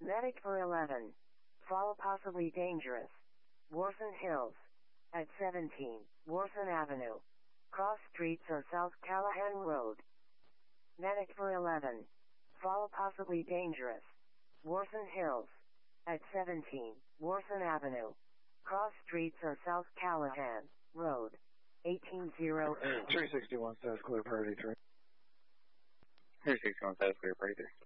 Medic for 11. Fall possibly dangerous. Warson Hills. At 17, Warson Avenue. Cross streets or South Callahan Road. Medic for 11. Fall possibly dangerous. Warson Hills. At 17, Warson Avenue. Cross streets or South Callahan Road. 1808. 361 South Clear Party 3. 361 South Clear Party 3.